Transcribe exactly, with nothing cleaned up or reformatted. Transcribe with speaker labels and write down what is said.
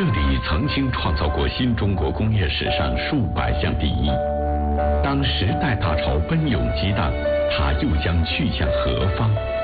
Speaker 1: 这里曾经创造过新中国工业史上数百项第一。当时代大潮奔涌激荡，它又将去向何方？